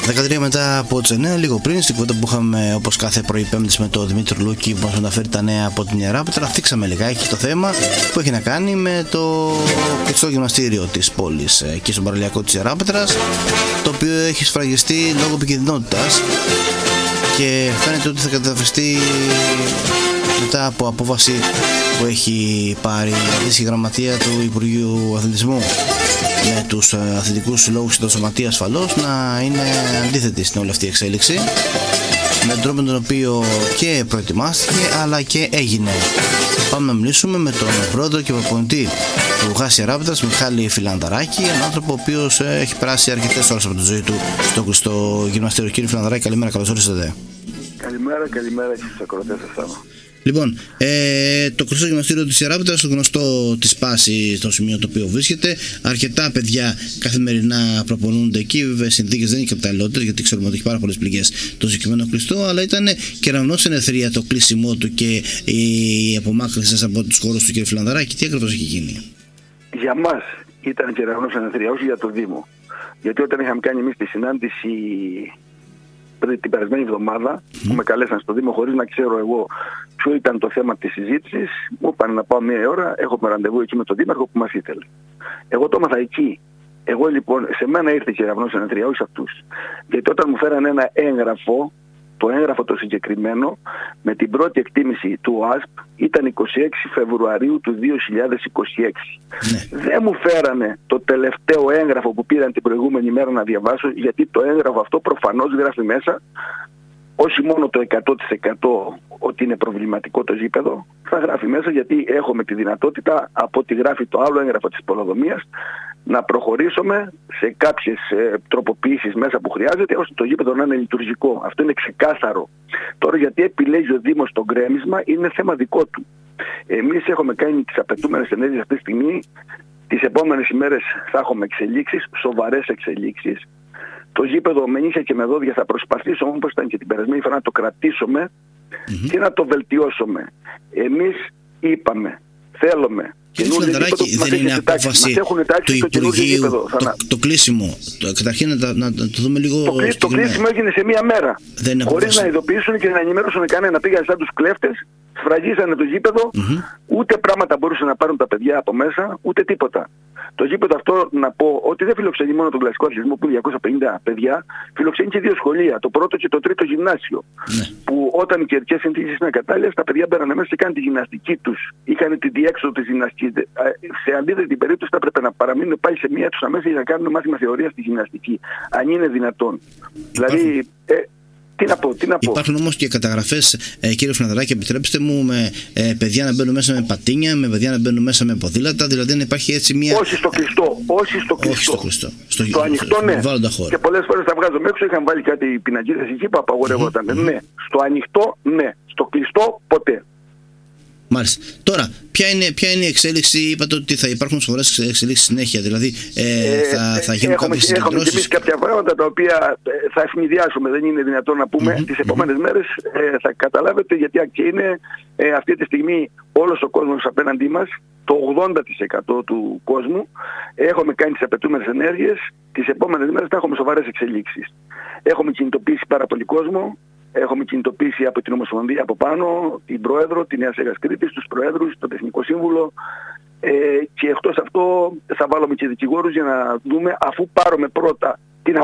13 μετά από τις 9, λίγο πριν, στην κουβέντα που είχαμε όπως κάθε πρωί Πέμπτης με τον Δημήτρη Λούκη που μας μεταφέρει τα νέα από την Ιεράπετρα, θίξαμε λιγάκι το θέμα που έχει να κάνει με το κλειστό γυμναστήριο της πόλης εκεί στον παραλιακό της Ιεράπετρας, το οποίο έχει σφραγιστεί λόγω επικινδυνότητας και φαίνεται ότι θα καταδαφιστεί μετά από απόφαση που έχει πάρει η αντίστοιχη γραμματεία του Υπουργείου Αθλητισμού με τους αθλητικούς συλλόγους και το σωματείο ασφαλώς να είναι αντίθετη στην όλη αυτή η εξέλιξη, με τον τρόπο με τον οποίο και προετοιμάστηκε αλλά και έγινε. Πάμε να μιλήσουμε με τον πρόεδρο και προπονητή του Γάσι Ιεράπετρας, Μιχάλη Φιλανδαράκη, έναν άνθρωπο ο οποίος έχει περάσει αρκετές ώρες από τη ζωή του στο γυμναστήριο. Κύριε Φιλανδαράκη, καλημέρα, καλώς ορίσατε. Καλημέρα και στους ακροατές σας. Λοιπόν, το κλειστό γυμναστήριο της Ιεράπετρας, γνωστό της πάσης στο σημείο το οποίο βρίσκεται. Αρκετά παιδιά καθημερινά προπονούνται εκεί. Βέβαια, συνθήκες δεν είναι και καταλληλότερες, γιατί ξέρουμε ότι έχει πάρα πολλές πληγές το συγκεκριμένο κλειστό. Αλλά ήταν κεραυνός εν ευθρία το κλείσιμό του και η απομάκρυνση σας από τους χώρους του, κύριε Φιλανδαράκη. Τι ακριβώς έχει γίνει? Για μας ήταν κεραυνός εν ευθρία, όχι για το Δήμο. Γιατί όταν είχαμε κάνει εμείς τη συνάντηση την περασμένη εβδομάδα που με καλέσαν στο Δήμο χωρίς να ξέρω εγώ ποιο ήταν το θέμα της συζήτησης, μου είπαν να πάω μία ώρα, έχουμε ραντεβού εκεί με τον Δήμαρχο που μας ήθελε. Εγώ το έμαθα εκεί. Εγώ λοιπόν, σε μένα ήρθε κεραυνός εν ευθρία, όχι σε αυτούς. Γιατί όταν μου φέραν ένα έγγραφο, το έγγραφο το συγκεκριμένο, με την πρώτη εκτίμηση του ΟΑΣΠ, ήταν 26 Φεβρουαρίου του 2026. Δεν μου φέρανε το τελευταίο έγγραφο που πήραν την προηγούμενη μέρα να διαβάσω, γιατί το έγγραφο αυτό προφανώς γράφει μέσα όχι μόνο το 100% ότι είναι προβληματικό το γήπεδο, θα γράφει μέσα γιατί έχουμε τη δυνατότητα, από ό,τι γράφει το άλλο έγγραφο της πολεοδομίας, να προχωρήσουμε σε κάποιες τροποποιήσεις μέσα που χρειάζεται, ώστε το γήπεδο να είναι λειτουργικό. Αυτό είναι ξεκάθαρο. Τώρα, γιατί επιλέγει ο Δήμος το γκρέμισμα, είναι θέμα δικό του. Εμείς έχουμε κάνει τις απαιτούμενες ενέργειες αυτή τη στιγμή. Τις επόμενες ημέρες θα έχουμε εξελίξεις, σοβαρές εξελίξεις. Το γήπεδο με νύχια και με δόντια θα προσπαθήσουμε, όπως ήταν και την περασμένη φορά, να το κρατήσουμε και να το βελτιώσουμε. Εμείς είπαμε, θέλουμε. Κύριε Φιλανδαράκη, δεν είναι απόφαση του Υπουργείου το κλείσιμο? Καταρχήν να το δούμε λίγο. Το κλείσιμο έγινε σε μία μέρα. Χωρίς να ειδοποιήσουν και να ενημερώσουν κανένα. Πήγαν σαν τους κλέφτες, σφραγίσανε το γήπεδο, ούτε πράγματα μπορούσαν να πάρουν τα παιδιά από μέσα, ούτε τίποτα. Το γήπεδο αυτό, να πω ότι δεν φιλοξενεί μόνο τον κλασικό αθλητισμό που είναι 250 παιδιά, φιλοξενεί και δύο σχολεία, το πρώτο και το τρίτο γυμνάσιο. Που όταν οι καιρικές συνθήκες είναι ακατάλληλες, τα παιδιά μπαίνανε μέσα και κάνουν τη γυμναστική τους. Είχαν τη διέξοδο της γυμναστικής. Σε αντίθετη περίπτωση θα έπρεπε να παραμείνουν πάλι σε μία τους αμέσως για να κάνουν μάθημα θεωρίας στη γυμναστική. Αν είναι δυνατόν. Δηλαδή. Τι να πω. Υπάρχουν όμως και καταγραφές, κύριε Φιλανδαράκη, επιτρέψτε μου, με παιδιά να μπαίνουν μέσα με πατίνια, με παιδιά να μπαίνουν μέσα με ποδήλατα, δηλαδή να υπάρχει έτσι μια. Όχι στο κλειστό. Στο ανοιχτό, ναι. Και πολλές φορές τα βγάζω έξω, είχαν βάλει κάτι πινακίδες εκεί που απαγορεύονταν. Ναι. Στο ανοιχτό, ναι. Στο κλειστό, ποτέ. Μάλιστα. Τώρα, ποια είναι η εξέλιξη? Είπατε ότι θα υπάρχουν σοβαρές εξελίξεις συνέχεια, δηλαδή θα γίνουν κάποιες συγκεντρώσεις. Έχουμε και εμείς κάποια πράγματα τα οποία θα ευνηδιάσουμε, δεν είναι δυνατόν να πούμε. Τις επόμενες μέρες θα καταλάβετε, γιατί είναι αυτή τη στιγμή όλος ο κόσμος απέναντί μας, το 80% του κόσμου. Έχουμε κάνει τις απαιτούμενες ενέργειες. Τις επόμενες μέρες θα έχουμε σοβαρές εξελίξεις. Έχουμε κινητοποιήσει πάρα πολύ κόσμο. Έχουμε κινητοποιήσει από την Ομοσπονδία από πάνω, την Πρόεδρο, τη Νέα Σέγας Κρήτης, τους Προέδρους, το Τεχνικό Σύμβουλο, και εκτός αυτό θα βάλουμε και δικηγόρους για να δούμε, αφού πάρουμε πρώτα την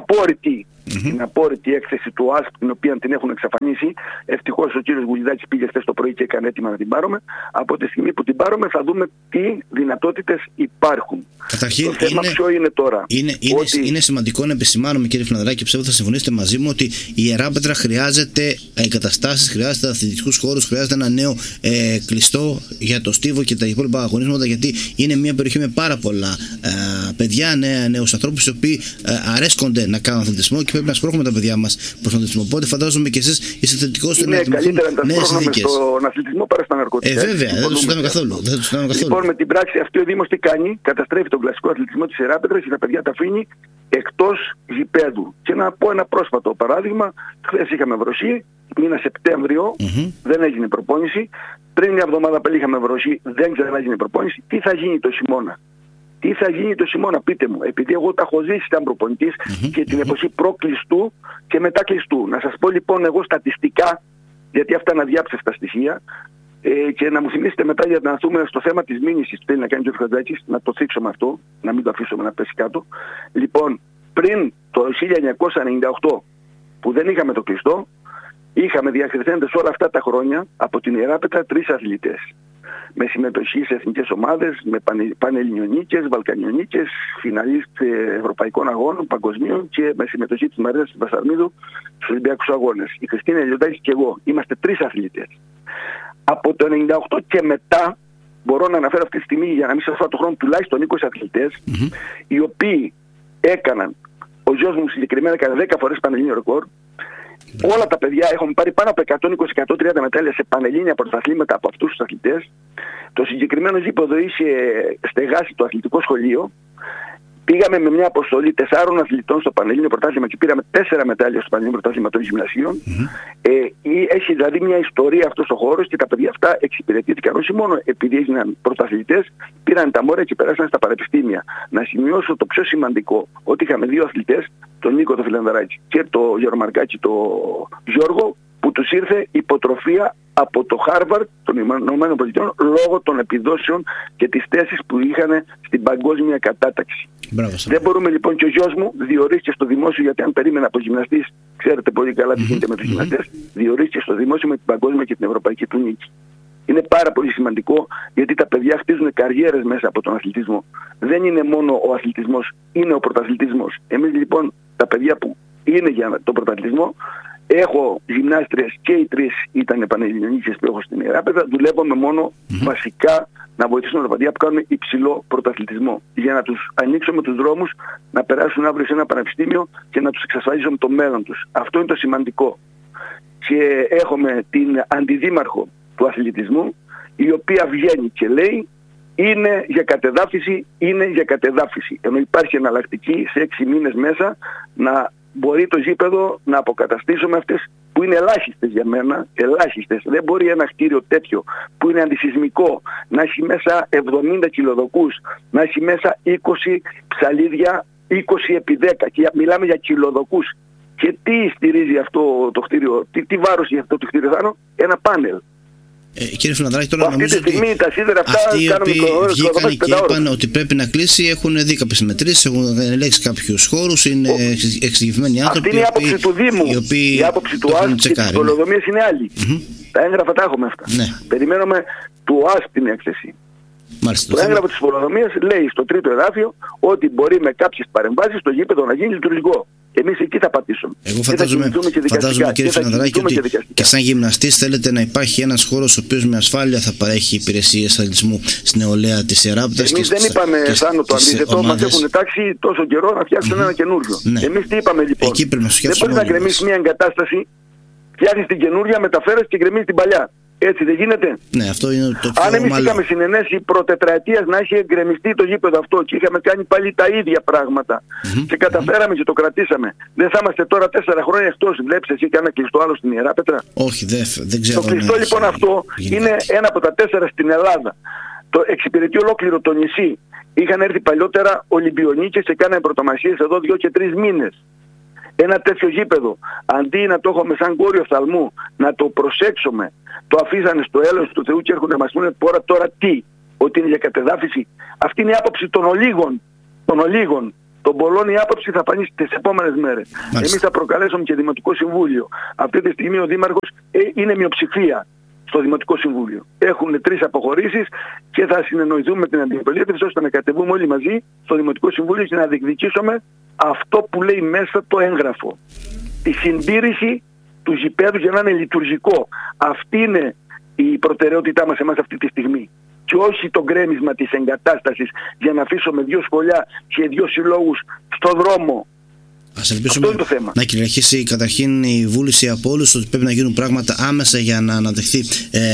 απόρριτη έκθεση του ΟΑΣΠ, την οποία την έχουν εξαφανίσει. Ευτυχώς ο κύριος Γουλιδάκης πήγε χθες το πρωί και έκανε έτοιμα να την πάρουμε. Από τη στιγμή που την πάρουμε θα δούμε τι δυνατότητες υπάρχουν. Καταρχήν, το θέμα ποιο είναι τώρα? Είναι σημαντικό να επισημάνουμε, κύριε Φιλανδαράκη, πιστεύω θα συμφωνήσετε μαζί μου, ότι η Ιεράπετρα χρειάζεται εγκαταστάσεις, χρειάζεται αθλητικούς χώρους, χρειάζεται ένα νέο κλειστό για το στίβο και τα υπόλοιπα αγωνίσματα, γιατί είναι μια περιοχή με πάρα πολλά παιδιά, νέους ανθρώπους, οι οποίοι αρέσκονται να κάνουν αθλητισμό και πρέπει να σπρώχνουμε τα παιδιά μας προς τον αθλητισμό. Οπότε φαντάζομαι και εσείς είστε θετικός στο να δημιουργηθούν νέες συνθήκες. Στον αθλητισμό παρά στα ναρκωτικά. Βέβαια, δεν το συζητάμε καθόλου. Λοιπόν, με την πράξη αυτή ο Δήμος τι κάνει? Καταστρέφει τον κλασικό αθλητισμό της Ιεράπετρας και τα παιδιά τα αφήνει εκτός γηπέδου. Και να πω ένα πρόσφατο παράδειγμα. Χθες είχαμε βροχή, μήνα Σεπτέμβριο, δεν έγινε προπόνηση. Πριν μια εβδομάδα πάλι είχαμε βροχή, δεν ξανά έγινε προπόνηση. Τι θα γίνει το χειμώνα? Τι θα γίνει το χειμώνα, πείτε μου. Επειδή εγώ τα έχω ζήσει σαν προπονητής και την εποχή προκλειστού και μετά κλειστού. Να σας πω λοιπόν εγώ στατιστικά, γιατί αυτά είναι αδιάψευτα στοιχεία, και να μου θυμίσετε μετά για να δούμε στο θέμα της μήνυσης που θέλει να κάνει ο Χατζάκης, να το θίξω με αυτό, να μην το αφήσουμε να πέσει κάτω. Λοιπόν, πριν το 1998 που δεν είχαμε το κλειστό, είχαμε διακριθέντες όλα αυτά τα χρόνια από την Ιεράπετρα 3 αθλητές. Με συμμετοχή σε εθνικές ομάδες, με πανελληνιονίκες, βαλκανιονίκες, φιναλίστ ευρωπαϊκών αγώνων, παγκοσμίων και με συμμετοχή της Μαρίνας Βασαρμίδου στους Ολυμπιακούς Αγώνες. Η Χριστίνα Ελιοντάκη και εγώ είμαστε 3 αθλητές. Από το 1998 και μετά, μπορώ να αναφέρω αυτή τη στιγμή για να μην σας φάω το χρόνο, τουλάχιστον 20 αθλητές, οι οποίοι έκαναν, ο γιος μου συγκεκριμένα έκανε 10 φορές πανελλήνιο ρεκόρ. Όλα τα παιδιά έχουν πάρει πάνω από 120-130 μετάλλια σε πανελλήνια πρωταθλήματα από αυτούς τους αθλητές. Το συγκεκριμένο γήπεδο είχε στεγάσει το αθλητικό σχολείο. Πήγαμε με μια αποστολή 4 αθλητών στο Πανελλήνιο Πρωτάθλημα και πήραμε 4 μετάλλια στο Πανελλήνιο Πρωτάθλημα των Γυμνασίων. Έχει δηλαδή μια ιστορία αυτός ο χώρος και τα παιδιά αυτά εξυπηρετήθηκαν όχι μόνο επειδή έγιναν πρωταθλητές, πήραν τα μόρια και περάσαν στα πανεπιστήμια. Να σημειώσω το πιο σημαντικό, ότι είχαμε 2 αθλητές, τον Νίκο το Φιλανδαράκη και το Γερομαρκάκη το Γιώργο, που τους ήρθε υποτροφία από το Χάρβαρντ των ΗΠΑ λόγω των επιδόσεων και της θέσης που είχαν στην παγκόσμια κατάταξη. Δεν μπορούμε λοιπόν, και ο γιος μου διορίστηκε στο δημόσιο, γιατί αν περίμενα από γυμναστής, ξέρετε πολύ καλά τι γίνεται με τους γυμναστές, διορίστηκε στο δημόσιο με την παγκόσμια και την ευρωπαϊκή του νίκη. Είναι πάρα πολύ σημαντικό, γιατί τα παιδιά χτίζουν καριέρες μέσα από τον αθλητισμό. Δεν είναι μόνο ο αθλητισμός, είναι ο πρωταθλητισμός. Εμείς λοιπόν τα παιδιά που είναι για τον πρωταθλητισμό, έχω γυμνάστριες και οι 3 ήταν πανελληνιονίκες που έχω στην Ιεράπετρα, δουλεύουμε μόνο βασικά να βοηθήσουμε τα παιδιά που κάνουν υψηλό πρωταθλητισμό, για να τους ανοίξουμε τους δρόμους να περάσουν αύριο σε ένα πανεπιστήμιο και να τους εξασφαλίσουμε το μέλλον τους. Αυτό είναι το σημαντικό. Και έχουμε την αντιδήμαρχο του αθλητισμού, η οποία βγαίνει και λέει είναι για κατεδάφιση, είναι για κατεδάφιση. Ενώ υπάρχει εναλλακτική σε 6 μήνες μέσα να μπορεί το γήπεδο να αποκαταστήσουμε αυτές που είναι ελάχιστες για μένα, ελάχιστες. Δεν μπορεί ένα κτίριο τέτοιο που είναι αντισυσμικό να έχει μέσα 70 κιλοδοκούς, να έχει μέσα 20 ψαλίδια 20x10 και μιλάμε για κιλοδοκούς. Και τι στηρίζει αυτό το κτίριο, τι βάρος για αυτό το κτίριο θα είναι? Ένα πάνελ. Κύριε Φιλανδράκη, τώρα αυτή τη στιγμή τα σίδερα αυτά αυτοί οι οποίοι βγήκαν και είπαν ότι πρέπει να κλείσει, έχουν δει κάποιες μετρήσεις, έχουν ελέγξει κάποιους χώρους, είναι εξειδικευμένοι άνθρωποι. Αυτή είναι η άποψη του Δήμου. Η άποψη του ΑΣ και της πολεοδομίας είναι άλλη. Τα έγγραφα τα έχουμε αυτά. Περιμένουμε του ΑΣ την έκθεση. Μάλιστα, το έγγραφο της πολεοδομίας λέει στο 3ο εδάφιο ότι μπορεί με κάποιες παρεμβάσεις το γήπεδο να γίνει λειτουργικό. Εμείς εκεί θα πατήσουμε. Εγώ φαντάζομαι κύριε Φιλανδράκη ότι και σαν γυμναστής θέλετε να υπάρχει ένας χώρος ο οποίος με ασφάλεια θα παρέχει υπηρεσίες αθλητισμού στην νεολαία της Ιεράπετρας. Εμείς δεν είπαμε Θάνο το αντίθετο, μας έχουν τάξει τόσο καιρό να φτιάξουν ένα καινούριο. Εμείς τι είπαμε λοιπόν? Δεν μπορεί να γκρεμίσει μια εγκατάσταση, φτιάχνεις την καινούρια, μεταφέρεις και γκρεμίζει την παλιά. Έτσι δεν γίνεται? Ναι, αυτό είναι το πιο αν εμείς είχαμε συνενέσει προτετραετίας να έχει εγκρεμιστεί το γήπεδο αυτό και είχαμε κάνει πάλι τα ίδια πράγματα και καταφέραμε και το κρατήσαμε, δεν θα είμαστε τώρα 4 χρόνια εκτός? Βλέπεις εσύ κανένα κλειστό άλλο στην Ιεράπετρα? Όχι, δεν ξέρω. Το κλειστό λοιπόν αυτό είναι ένα από τα 4 στην Ελλάδα. Το εξυπηρετεί ολόκληρο το νησί. Είχαν έρθει παλιότερα Ολυμπιονίκες και κάνανε πρωτομαχίες εδώ 2 και 3 μήνες. Ένα τέτοιο γήπεδο, αντί να το έχουμε σαν κόριο φθαλμού, να το προσέξουμε, το αφήσανε στο έλεος του Θεού και έρχονται να μας πούνε τώρα τι? Ότι είναι για κατεδάφιση? Αυτή είναι η άποψη των ολίγων. Των πολλών η άποψη θα φανεί στις επόμενες μέρες. Εμείς θα προκαλέσουμε και Δημοτικό Συμβούλιο. Αυτή τη στιγμή ο Δήμαρχος είναι μειοψηφία στο Δημοτικό Συμβούλιο. Έχουν 3 αποχωρήσεις και θα συνεννοηθούμε με την αντιπολίτευση ώστε να κατεβούμε όλοι μαζί στο Δημοτικό Συμβούλιο και να διεκδικήσουμε αυτό που λέει μέσα το έγγραφο. Τη συντήρηση του γηπέδου για να είναι λειτουργικό. Αυτή είναι η προτεραιότητά μας εμάς αυτή τη στιγμή. Και όχι το γκρέμισμα της εγκατάστασης για να αφήσουμε 2 σχολιά και 2 συλλόγους στο δρόμο. Ας ελπίσουμε να κυριαρχήσει καταρχήν η βούληση από όλους ότι πρέπει να γίνουν πράγματα άμεσα για να αναδεχθεί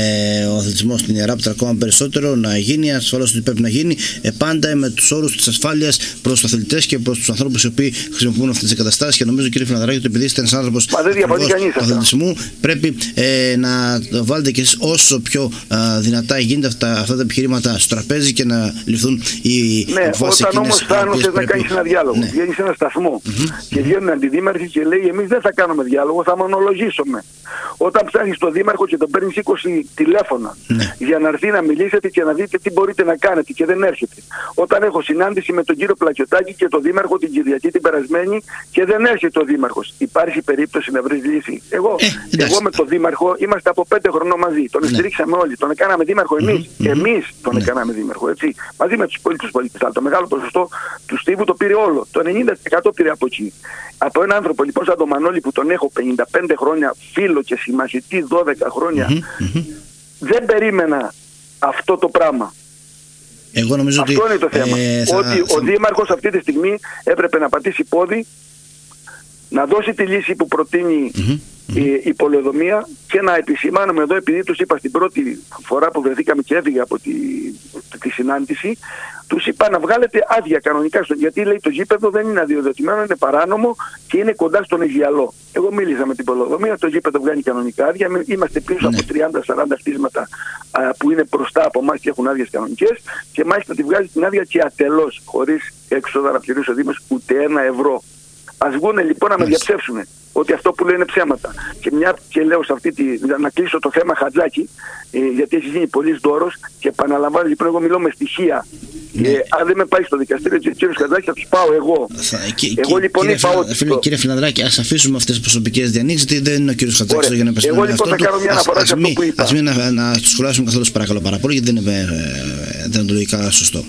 ο αθλητισμός στην Ιερά Πέτρα ακόμα περισσότερο, να γίνει ασφαλώς ότι πρέπει να γίνει, πάντα με τους όρους της ασφάλειας προς τους αθλητές και προς τους ανθρώπους οι οποίοι χρησιμοποιούν αυτές τις εγκαταστάσεις. Και νομίζω, κύριε Φιλανδράκη, ότι επειδή είστε ένας άνθρωπος του αθλητισμού, πρέπει να βάλετε κι εσείς όσο πιο δυνατά γίνεται αυτά τα επιχειρήματα στο τραπέζι και να ληφθούν οι αποφάσεις. Όταν όμως φτάνεις να κάνεις ένα διάλογο, βγαίνεις σε ένα σταθμό. Και βγαίνουν αντιδήμαρχοι και λέει: εμείς δεν θα κάνουμε διάλογο, θα μονολογήσουμε. Όταν ψάχνεις τον δήμαρχο και τον παίρνεις 20 τηλέφωνα για να έρθει να μιλήσετε και να δείτε τι μπορείτε να κάνετε και δεν έρχεται. Όταν έχω συνάντηση με τον κύριο Πλακιωτάκη και τον δήμαρχο την Κυριακή την περασμένη και δεν έρχεται ο δήμαρχος, υπάρχει περίπτωση να βρεις λύση? Εγώ με τον δήμαρχο είμαστε από 5 χρονών μαζί. Τον στηρίξαμε όλοι. Τον έκαναμε δήμαρχο εμείς. Εμείς τον έκαναμε δήμαρχο. Έτσι. Μαζί με τους πολίτες. Αλλά το μεγάλο ποσοστό του Στίβου το πήρε όλο. Το 90% πήρε από εκεί. Από έναν άνθρωπο λοιπόν σαν τον Μανώλη που τον έχω 55 χρόνια φίλο και συμμαχητή 12 χρόνια, δεν περίμενα αυτό το πράγμα. Εγώ νομίζω αυτό είναι το θέμα. Ότι ο δήμαρχος αυτή τη στιγμή έπρεπε να πατήσει πόδι, να δώσει τη λύση που προτείνει η πολεοδομία και να επισημάνουμε εδώ, επειδή τους είπα στην πρώτη φορά που βρεθήκαμε και έφυγα από τη συνάντηση, τους είπα να βγάλετε άδεια κανονικά, γιατί λέει το γήπεδο δεν είναι αδειοδοτημένο, είναι παράνομο και είναι κοντά στον Αιγιαλό. Εγώ μίλησα με την πολεοδομία, το γήπεδο βγαίνει κανονικά άδεια, είμαστε πίσω από 30-40 χτίσματα που είναι μπροστά από εμάς και έχουν άδειες κανονικές και μάλιστα τη βγάζει την άδεια και ατελώς, χωρίς έξοδα να πληρώσει ο Δήμος ούτε €1. Ας βγουν λοιπόν να με διαψεύσουν ότι αυτό που λένε είναι ψέματα. Και λέω σε να κλείσω το θέμα Χατζάκη, γιατί έχει γίνει πολύς δώρος και επαναλαμβάνω λοιπόν, εγώ μιλώ με στοιχεία. Αν δεν με πάει στο δικαστήριο και ο κύριος Χατζάκη θα τους πάω εγώ. Εγώ λοιπόν είπα ότι. Κύριε Φιλανδράκη, ας αφήσουμε αυτές τις προσωπικές διανοίξεις, γιατί δεν είναι ο κύριος Χατζάκης για να επιστρέψει. Εγώ λοιπόν θα κάνω μια αναφορά σε αυτό που είπα. Ας μην να τους σχολιάσουμε καθόλου, παρακαλώ πάρα πολύ, γιατί δεν είναι λογικά σωστό.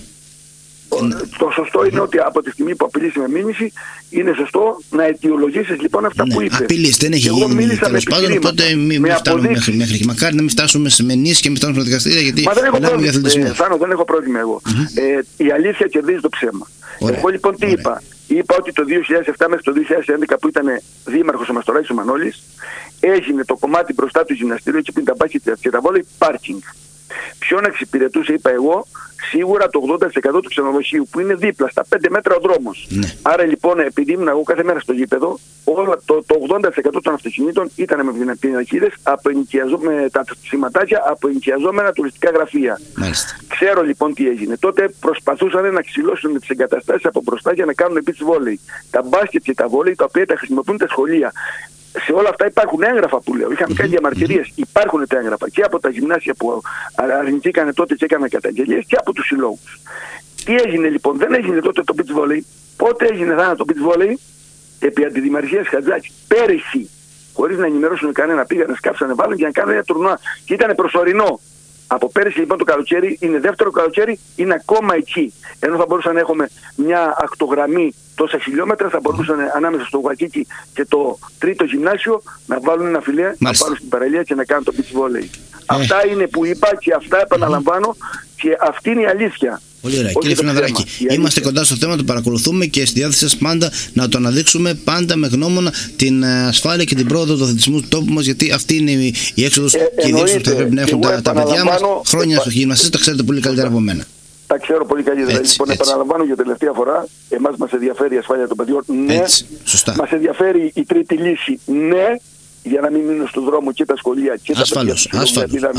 Το σωστό είναι ότι από τη στιγμή που απειλήσει με μήνυση, είναι σωστό να αιτιολογήσεις λοιπόν αυτά που είπε. Απειλής, δεν έχει γίνει τέλος πάντων, οπότε μην φτάνουμε μέχρι. Μακάρι να μην φτάσουμε σε μηνύσεις και μην φτάνουμε στα δικαστήρια, γιατί μιλάμε για αθλητισμό. Σάνο, δεν έχω πρόβλημα εγώ. Η αλήθεια κερδίζει το ψέμα. Εγώ λοιπόν τι είπα? Είπα ότι το 2007 μέχρι το 2011 που ήταν δήμαρχος ο Μαστοράκης ο Μανώλης, έγινε το κομμάτι μπροστά του γυμναστήριου και πριν τα μπάσκετ και τα βόλεϊ πάρκινγκ. Ποιον εξυπηρετούσε, είπα εγώ? Σίγουρα το 80% του ξενοδοχείου που είναι δίπλα, στα 5 μέτρα ο δρόμος. Άρα λοιπόν, επειδή ήμουν εγώ κάθε μέρα στο γήπεδο, το 80% των αυτοκινήτων ήταν με πινακίδες με τα σηματάκια από ενοικιαζόμενα τουριστικά γραφεία. Ξέρω λοιπόν τι έγινε. Τότε προσπαθούσαν να ξυλώσουν τις εγκαταστάσεις από μπροστά για να κάνουν beach volley. Τα μπάσκετ και τα βόλεϊ τα οποία τα χρησιμοποιούν τα σχολεία. Σε όλα αυτά υπάρχουν έγγραφα που λέω. Είχαμε κάνει διαμαρτυρίες. Υπάρχουν τα έγγραφα και από τα γυμνάσια που αρνηθήκανε τότε και έκαναν καταγγελίες και από τους συλλόγους. Τι έγινε λοιπόν? Δεν έγινε τότε το beach volley. Πότε έγινε το beach volley? Επί αντιδημαρχίας Χατζάκη. Πέρυσι. Χωρίς να ενημερώσουν κανένα, πήγανε, σκάψανε, βάλουν και να κάνουν ένα τουρνουά. Και ήταν προσωρινό. Από πέρυσι λοιπόν το καλοκαίρι, είναι δεύτερο καλοκαίρι, είναι ακόμα εκεί. Ενώ θα μπορούσαν να έχουμε μια ακτογραμμή τόσα χιλιόμετρα, θα μπορούσαν ανάμεσα στο Γουακίκι και το τρίτο γυμνάσιο να βάλουν ένα φιλέ, να πάρουν στην παραλία και να κάνουν το beach volley. Αυτά είναι που είπα και αυτά επαναλαμβάνω και αυτή είναι η αλήθεια. Πολύ ωραία. Κύριε Φιλανδράκη, είμαστε κοντά στο θέμα, το παρακολουθούμε και στη διάθεση σας πάντα να το αναδείξουμε, πάντα με γνώμονα την ασφάλεια και την πρόοδο του αθλητισμού του τόπου μας, γιατί αυτή είναι η έξοδος και η διέξοδος που θα πρέπει να έχουν τα παιδιά μας. Χρόνια στο γυμναστή, τα ξέρετε πολύ καλύτερα από μένα. Τα ξέρω πολύ καλύτερα. Λοιπόν, επαναλαμβάνω για τελευταία φορά, εμάς μας ενδιαφέρει η ασφάλεια των παιδιών. Ναι, μας ενδιαφέρει η τρίτη λύση. Ναι, για να μην μείνουν στον δρόμο και τα σχολεία και τα παιδιά.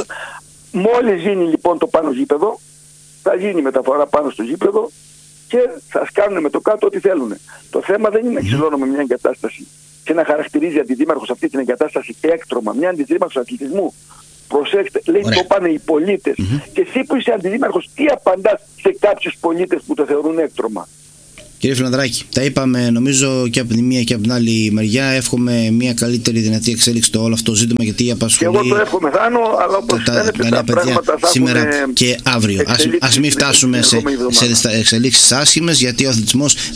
Μόλις γίνει λοιπόν το πάνω γήπεδο, θα γίνει μεταφορά πάνω στο γήπεδο και θα κάνουν με το κάτω ό,τι θέλουν. Το θέμα δεν είναι να ξυλώνουμε μια εγκατάσταση και να χαρακτηρίζει αντιδήμαρχος αυτή την εγκατάσταση έκτρωμα, μια αντιδήμαρχος αθλητισμού. Προσέξτε, λέει το πάνε οι πολίτες. Και εσύ που είσαι αντιδήμαρχος, τι απαντάς σε κάποιους πολίτες που το θεωρούν έκτρωμα? Κύριε Φιλανδράκη, τα είπαμε νομίζω και από τη μία και από την άλλη μεριά. Εύχομαι μια καλύτερη δυνατή εξέλιξη το όλο αυτό το ζήτημα, γιατί απασχολεί. Και εγώ το εύχομαι, Θάνο, αλλά όπως φαίνεται τα πράγματα θα σήμερα και αύριο. Ας μην φτάσουμε σε εξελίξεις άσχημες, γιατί ο αθλητισμός